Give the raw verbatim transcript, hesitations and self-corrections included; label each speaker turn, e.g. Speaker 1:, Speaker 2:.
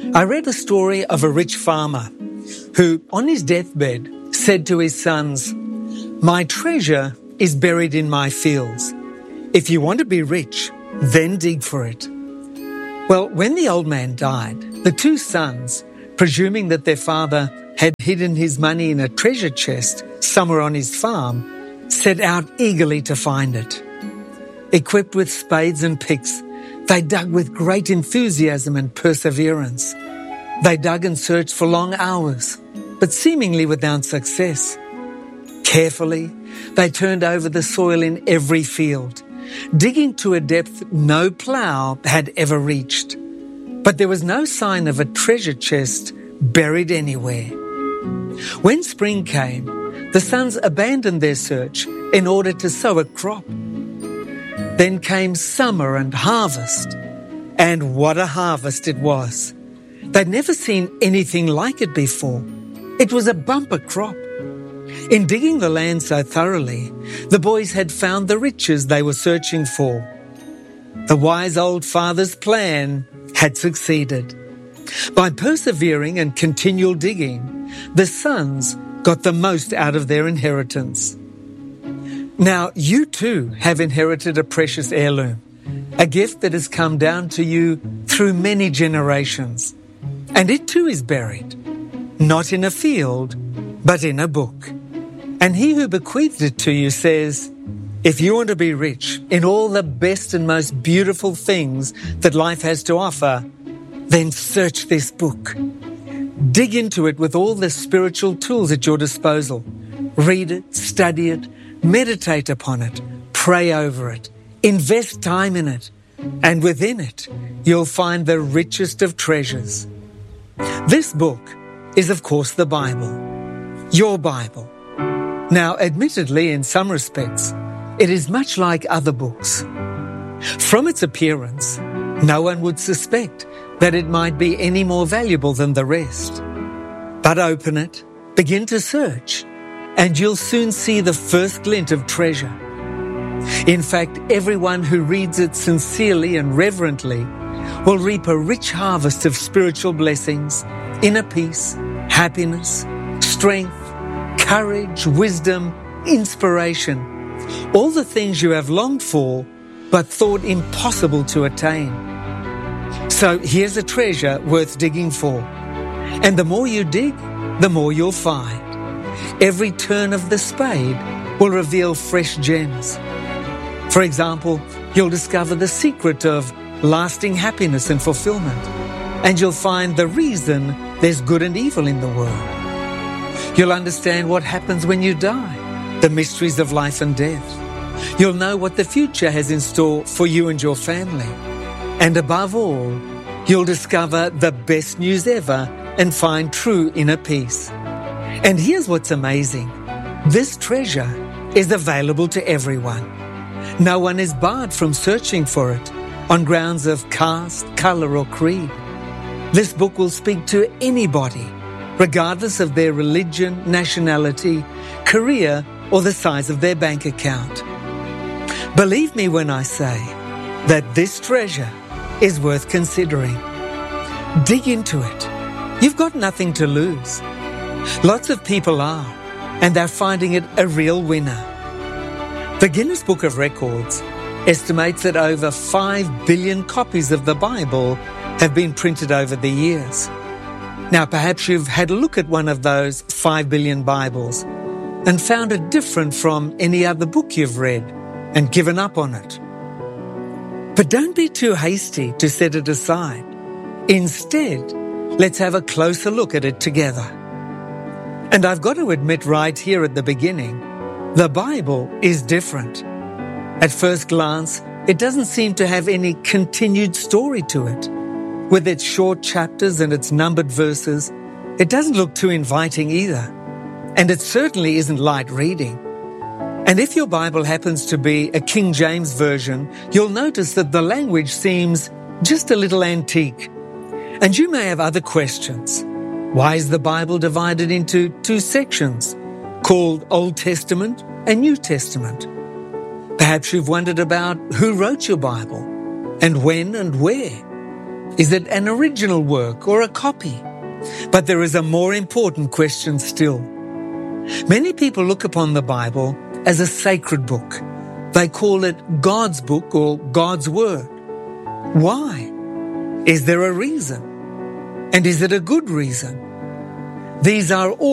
Speaker 1: I read a story of a rich farmer who, on his deathbed, said to his sons, "My treasure is buried in my fields. If you want to be rich, then dig for it." Well, when the old man died, the two sons, presuming that their father had hidden his money in a treasure chest somewhere on his farm, set out eagerly to find it. Equipped with spades and picks, they dug with great enthusiasm and perseverance. They dug and searched for long hours, but seemingly without success. Carefully, they turned over the soil in every field, digging to a depth no plough had ever reached. But there was no sign of a treasure chest buried anywhere. When spring came, the sons abandoned their search in order to sow a crop. Then came summer and harvest, and what a harvest it was. They'd never seen anything like it before. It was a bumper crop. In digging the land so thoroughly, the boys had found the riches they were searching for. The wise old father's plan had succeeded. By persevering and continual digging, the sons got the most out of their inheritance. Now, you too have inherited a precious heirloom, a gift that has come down to you through many generations. And it too is buried, not in a field, but in a book. And he who bequeathed it to you says, if you want to be rich in all the best and most beautiful things that life has to offer, then search this book. Dig into it with all the spiritual tools at your disposal. Read it, study it, meditate upon it, pray over it, invest time in it, and within it, you'll find the richest of treasures. This book is, of course, the Bible, your Bible. Now, admittedly, in some respects, it is much like other books. From its appearance, no one would suspect that it might be any more valuable than the rest. But open it, begin to search, and you'll soon see the first glint of treasure. In fact, everyone who reads it sincerely and reverently will reap a rich harvest of spiritual blessings, inner peace, happiness, strength, courage, wisdom, inspiration, all the things you have longed for but thought impossible to attain. So here's a treasure worth digging for. And the more you dig, the more you'll find. Every turn of the spade will reveal fresh gems. For example, you'll discover the secret of lasting happiness and fulfillment, and you'll find the reason there's good and evil in the world. You'll understand what happens when you die, the mysteries of life and death. You'll know what the future has in store for you and your family. And above all, you'll discover the best news ever and find true inner peace. And here's what's amazing. This treasure is available to everyone. No one is barred from searching for it on grounds of caste, colour or creed. This book will speak to anybody, regardless of their religion, nationality, career or the size of their bank account. Believe me when I say that this treasure is worth considering. Dig into it. You've got nothing to lose. Lots of people are, and they're finding it a real winner. The Guinness Book of Records estimates that over five billion copies of the Bible have been printed over the years. Now, perhaps you've had a look at one of those five billion Bibles and found it different from any other book you've read and given up on it. But don't be too hasty to set it aside. Instead, let's have a closer look at it together. And I've got to admit right here at the beginning, the Bible is different. At first glance, it doesn't seem to have any continued story to it. With its short chapters and its numbered verses, it doesn't look too inviting either. And it certainly isn't light reading. And if your Bible happens to be a King James version, you'll notice that the language seems just a little antique. And you may have other questions. Why is the Bible divided into two sections, called Old Testament and New Testament? Perhaps you've wondered about who wrote your Bible, and when and where. Is it an original work or a copy? But there is a more important question still. Many people look upon the Bible as a sacred book. They call it God's book or God's word. Why? Is there a reason? And is it a good reason? These are all